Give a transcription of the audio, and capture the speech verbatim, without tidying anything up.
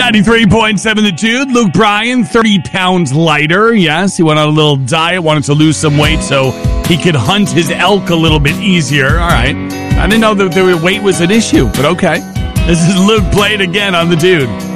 ninety-three point seven The Dude. Luke Bryan, thirty pounds lighter. Yes, he went on a little diet, wanted to lose some weight so he could hunt his elk a little bit easier. All right. I didn't know that the weight was an issue, but okay. This is Luke playing again on The Dude.